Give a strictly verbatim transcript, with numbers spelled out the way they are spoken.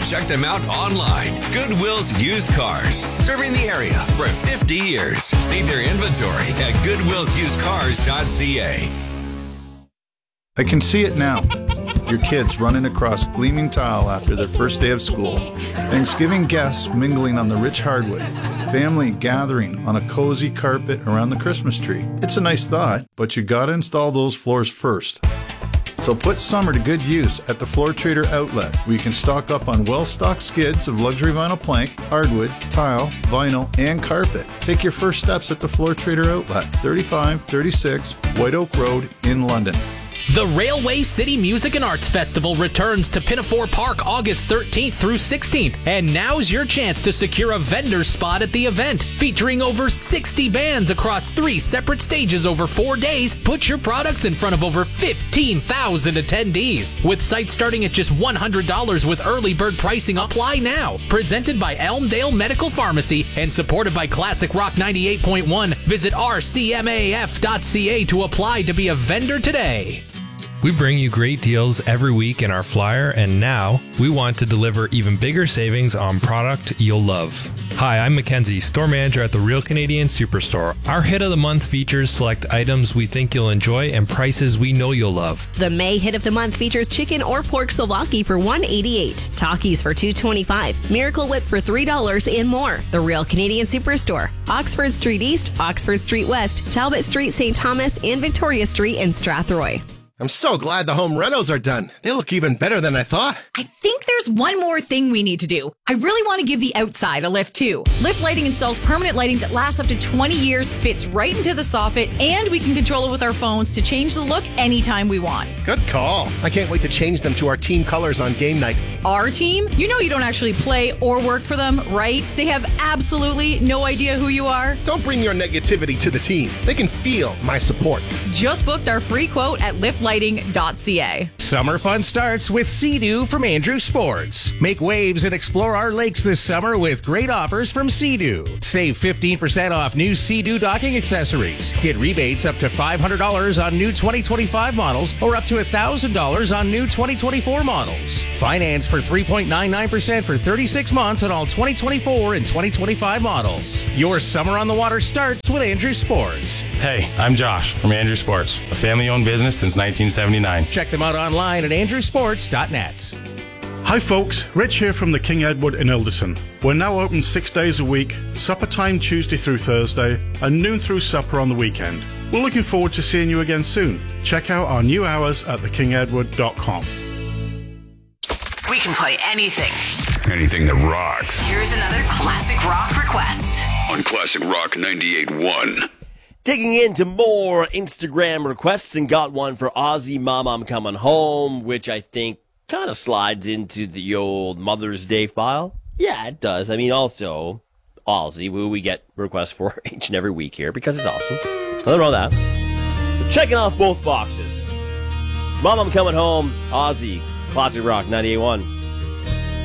check them out online. Goodwill's Used Cars, serving the area for fifty years. See their inventory at goodwills used cars dot c a. I can see it now. Your kids running across gleaming tile after their first day of school. Thanksgiving guests mingling on the rich hardwood. Family gathering on a cozy carpet around the Christmas tree. It's a nice thought, but you gotta install those floors first. So put summer to good use at the Floor Trader outlet, where you can stock up on well-stocked skids of luxury vinyl plank, hardwood, tile, vinyl, and carpet. Take your first steps at the Floor Trader outlet, thirty-five thirty-six White Oak Road in London. The Railway City Music and Arts Festival returns to Pinafore Park August thirteenth through sixteenth, and now's your chance to secure a vendor spot at the event. Featuring over sixty bands across three separate stages over four days, put your products in front of over fifteen thousand attendees. With sites starting at just one hundred dollars with early bird pricing, apply now. Presented by Elmdale Medical Pharmacy and supported by Classic Rock ninety-eight point one. Visit r c m a f dot c a to apply to be a vendor today. We bring you great deals every week in our flyer, and now we want to deliver even bigger savings on product you'll love. Hi, I'm Mackenzie, store manager at the Real Canadian Superstore. Our hit of the month features select items we think you'll enjoy and prices we know you'll love. The May hit of the month features chicken or pork souvlaki for one eighty-eight, Takis for two twenty-five, Miracle Whip for three dollars, and more. The Real Canadian Superstore, Oxford Street East, Oxford Street West, Talbot Street, Saint Thomas, and Victoria Street in Strathroy. I'm so glad the home renos are done. They look even better than I thought. I think there's one more thing we need to do. I really want to give the outside a lift too. Lift Lighting installs permanent lighting that lasts up to twenty years, fits right into the soffit, and we can control it with our phones to change the look anytime we want. Good call. I can't wait to change them to our team colors on game night. Our team? You know you don't actually play or work for them, right? They have absolutely no idea who you are. Don't bring your negativity to the team. They can feel my support. Just booked our free quote at lift lighting dot c a. Summer fun starts with Sea-Doo from Andrew Sports. Make waves and explore our lakes this summer with great offers from Sea-Doo. Save fifteen percent off new Sea-Doo docking accessories. Get rebates up to five hundred dollars on new twenty twenty-five models or up to one thousand dollars on new twenty twenty-four models. Finance for three point nine nine percent for thirty-six months on all twenty twenty-four and twenty twenty-five models. Your summer on the water starts with Andrew Sports. Hey, I'm Josh from Andrew Sports, a family-owned business since nineteen seventy-nine. Check them out online at andrew sports dot net. Hi folks, Rich here from the King Edward in Ilderson. We're now open six days a week, supper time Tuesday through Thursday, and noon through supper on the weekend. We're looking forward to seeing you again soon. Check out our new hours at the king edward dot com. We can play anything. Anything that rocks. Here's another classic rock request. On Classic Rock ninety-eight point one. Digging into more Instagram requests, and got one for Ozzy, Mom, I'm Coming Home, which I think kind of slides into the old Mother's Day file. Yeah, it does. I mean, also, Ozzy, who we get requests for each and every week here, because it's awesome. Nothing wrong with that. So checking off both boxes. It's Mom, I'm Coming Home, Ozzy, Classic Rock ninety-eight point one.